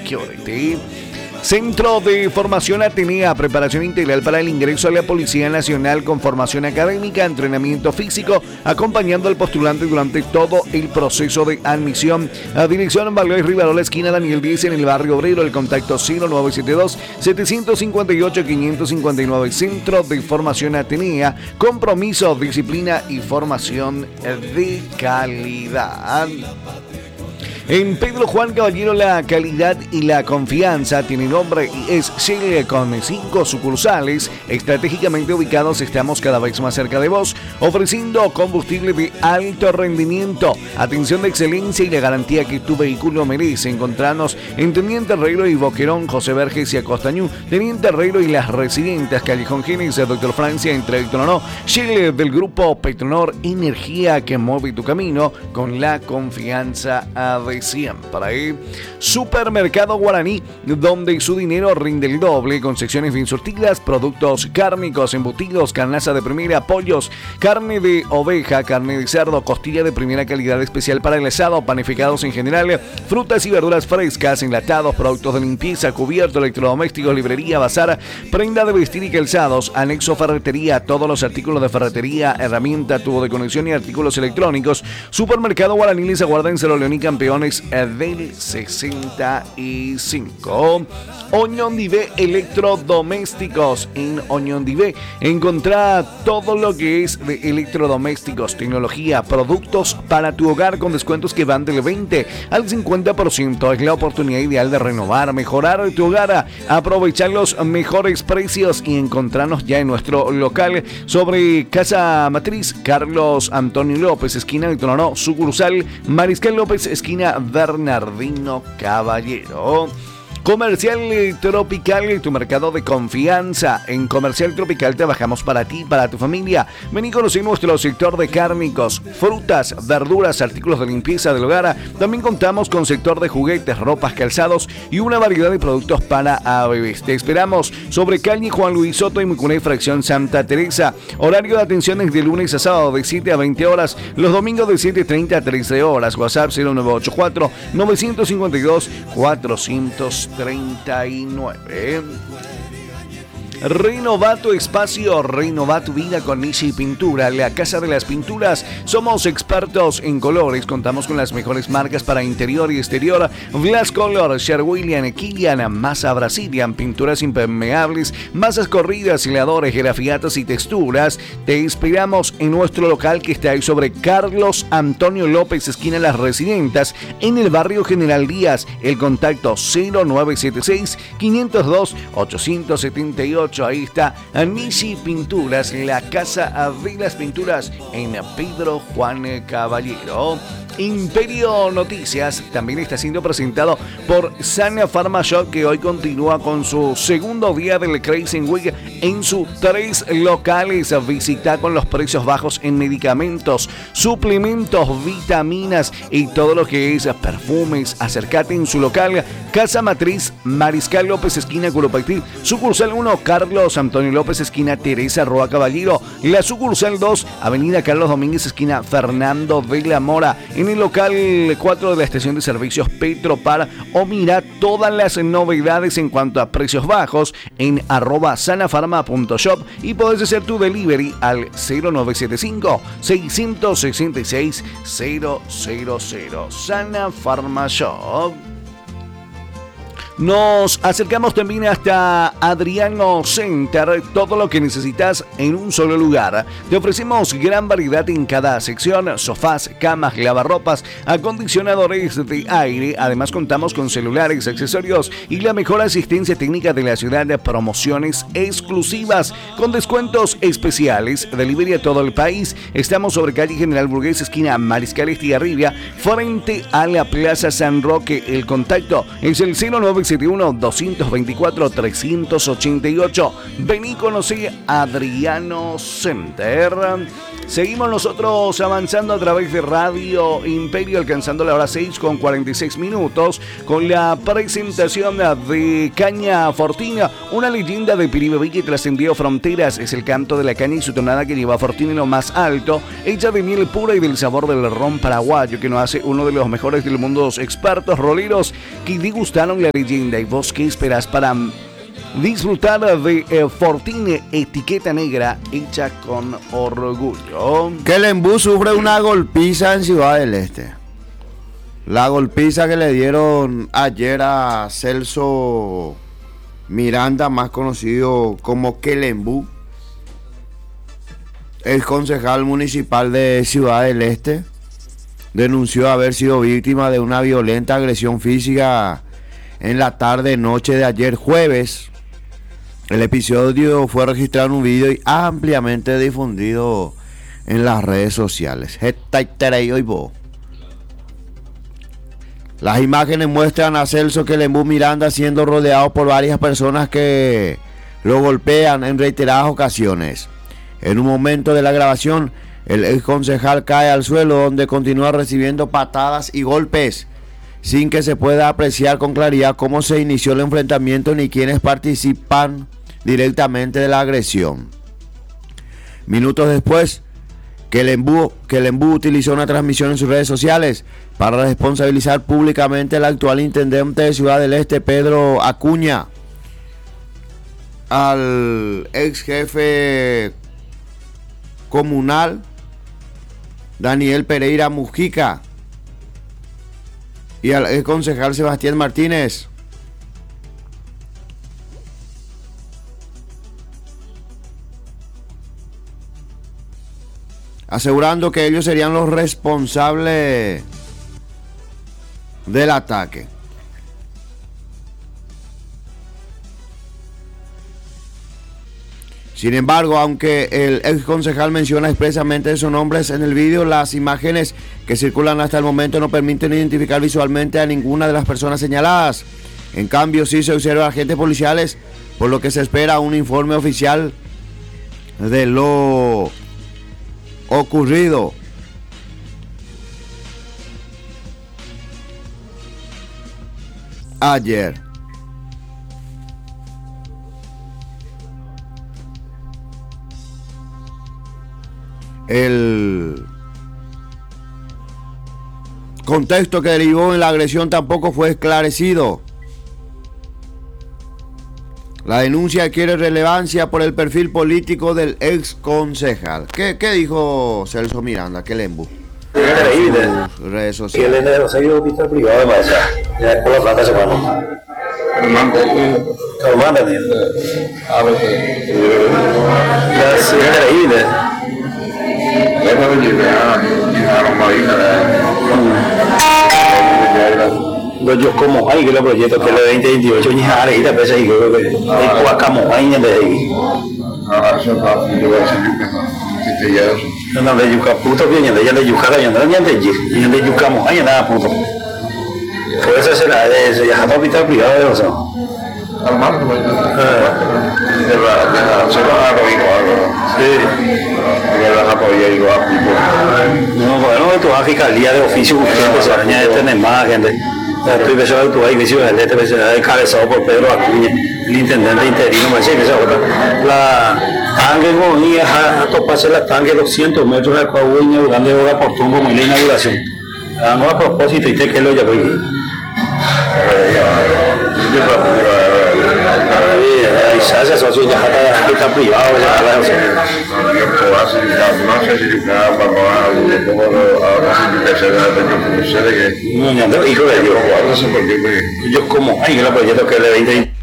Security. Centro de Formación Atenea, preparación integral para el ingreso a la Policía Nacional con formación académica, entrenamiento físico, acompañando al postulante durante todo el proceso de admisión. A dirección Valdés Rivarola, esquina Daniel 10 en el barrio Obrero, el contacto 0972-758-559. Centro de Formación Atenea, compromiso, disciplina y formación de calidad. En Pedro Juan Caballero, la calidad y la confianza tiene nombre y es Shell. Con 5 sucursales estratégicamente ubicados, estamos cada vez más cerca de vos, ofreciendo combustible de alto rendimiento, atención de excelencia y la garantía que tu vehículo merece. Encontrarnos en Teniente Herrero y Boquerón, José Verges y Acostañú, Teniente Herrero y Las Residentes, Callejón Génesis, Doctor Francia, entre Petronor. Shell del grupo Petronor, energía que mueve tu camino con la confianza de siempre. Supermercado Guaraní, donde su dinero rinde el doble, con secciones bien surtidas, productos cárnicos, embutidos, carnaza de primera, pollos, carne de oveja, carne de cerdo, costilla de primera calidad especial para el asado, panificados en general, frutas y verduras frescas, enlatados, productos de limpieza, cubierto, electrodomésticos, librería, bazar, prenda de vestir y calzados, anexo ferretería, todos los artículos de ferretería, herramienta, tubo de conexión y artículos electrónicos. Supermercado Guaraní les aguarda en Cerro León y Campeones del 65. Oñondivé Electrodomésticos. En Oñondivé encontrá todo lo que es de electrodomésticos, tecnología, productos para tu hogar con descuentos que van del 20 al 50%. Es la oportunidad ideal de renovar, mejorar tu hogar, aprovechar los mejores precios y encontrarnos ya en nuestro local sobre Casa Matriz Carlos Antonio López, esquina de Tononó, sucursal Mariscal López, esquina Bernardino Caballero. Comercial Tropical, tu mercado de confianza. En Comercial Tropical trabajamos para ti, para tu familia. Ven y conocer nuestro sector de cárnicos, frutas, verduras, artículos de limpieza del hogar. También contamos con sector de juguetes, ropas, calzados y una variedad de productos para bebés. Te esperamos sobre calle Juan Luis Soto y Mucuné, fracción Santa Teresa. Horario de atención es de lunes a sábado de 7 a 20 horas, los domingos de 7:30 a 13 horas. WhatsApp 0984 952 439. Renova tu espacio, renova tu vida con Nishi Pintura, la casa de las pinturas. Somos expertos en colores, contamos con las mejores marcas para interior y exterior: Glass Color, Sherwin Williams, Masa Brazilian, pinturas impermeables, masas corridas, heladores, grafiatas y texturas. Te esperamos en nuestro local que está ahí sobre Carlos Antonio López, esquina Las Residentes, en el barrio General Díaz. El contacto 0976 502 878. Ahí está Nishi Pinturas, la casa de las pinturas en Pedro Juan Caballero. Imperio Noticias también está siendo presentado por Sana Pharma Shop, que hoy continúa con su segundo día del Crazy Week en sus 3 locales. Visita con los precios bajos en medicamentos, suplementos, vitaminas y todo lo que es perfumes. Acércate en su local Casa Matriz Mariscal López, esquina Curupaití. Sucursal 1 Carlos Antonio López, esquina Teresa Roa Caballero. La sucursal 2 Avenida Carlos Domínguez, esquina Fernando de la Mora. En el local 4 de la estación de servicios Petropar. O mira todas las novedades en cuanto a precios bajos en @sanafarma.shop y podés hacer tu delivery al 0975 666 000. Sana Pharma Shop. Nos acercamos también hasta Adriano Center, todo lo que necesitas en un solo lugar. Te ofrecemos gran variedad en cada sección: sofás, camas, lavarropas, acondicionadores de aire. Además contamos con celulares, accesorios y la mejor asistencia técnica de la ciudad. De promociones exclusivas con descuentos especiales, delivery a todo el país. Estamos sobre calle General Burgués, esquina Mariscal Estigarribia, frente a la Plaza San Roque. El contacto es el 0971-224-388. Vení y conocí Adriano Center. Seguimos nosotros avanzando a través de Radio Imperio, alcanzando la hora 6:46 con la presentación de Caña Fortina, una leyenda de Piribebí que trascendió fronteras. Es el canto de la caña y su tonada que lleva a Fortina en lo más alto, hecha de miel pura y del sabor del ron paraguayo, que nos hace uno de los mejores del mundo. Expertos roleros que degustaron la leyenda leyenda. ¿Y vos qué esperás para disfrutar de Fortine etiqueta negra hecha con orgullo? Quelembú sufre una golpiza en Ciudad del Este. La golpiza que le dieron ayer a Celso Miranda, más conocido como Quelembú, el concejal municipal de Ciudad del Este, denunció haber sido víctima de una violenta agresión física en la tarde-noche de ayer jueves. El episodio fue registrado en un video y ampliamente difundido en las redes sociales. Las imágenes muestran a Celso Quelembú Miranda siendo rodeado por varias personas que lo golpean en reiteradas ocasiones. En un momento de la grabación, el ex concejal cae al suelo, donde continúa recibiendo patadas y golpes, sin que se pueda apreciar con claridad cómo se inició el enfrentamiento ni quienes participan directamente de la agresión. Minutos después, Quelembú utilizó una transmisión en sus redes sociales para responsabilizar públicamente al actual intendente de Ciudad del Este, Pedro Acuña, al ex jefe comunal Daniel Pereira Mujica y al ex concejal Sebastián Martínez, asegurando que ellos serían los responsables del ataque. Sin embargo, aunque el ex concejal menciona expresamente sus nombres en el vídeo, las imágenes que circulan hasta el momento no permiten identificar visualmente a ninguna de las personas señaladas. En cambio, sí se observa agentes policiales, por lo que se espera un informe oficial de lo ocurrido. Ayer. El contexto que derivó en la agresión tampoco fue esclarecido. La denuncia adquiere relevancia por el perfil político del ex concejal. ¿Qué dijo Celso Miranda, Quelembú? Redes sociales. Que le seguido hospital privado de Maya. Ya por la plata se van. Calmando, tío. Es increíble. Yo como hay que lo proyecto que le 2028 ni nada y después ahí creo que hay cuacamo ahí en de no de yuca puto bien ya de yuca ya de yucamo ahí nada puto por eso será eso ya está hospital privado de eso armado se va a no bueno tu fiscalía de oficio que se daña tener más gente. Estoy pensando que tu edificio de este es encabezado por Pedro Acuña, el intendente interino, la tanque con a toparse la tanque 200 metros de Coahuila, grande de hora por tumbo, como la inauguración. No a propósito, y te que lo ya voy. Se asoció ya está privado, ya hijo de Dios, yo como hay un proyecto que le 20